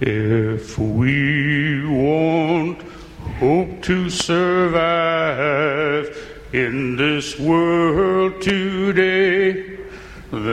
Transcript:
If we want hope to survive in this world today,